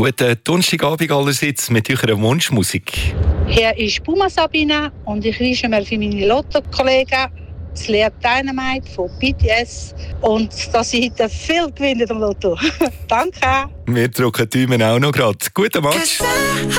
Guten Donnerstagabend allerseits mit eurer Wunschmusik. Hier ist Puma Sabina und ich wünsche mir für meine Lotto-Kollegen das Lied Dynamite von BTS und dass sie heute viel gewinnen am Lotto. Danke. Wir drücken die Daumen auch noch gerade. Guten Match.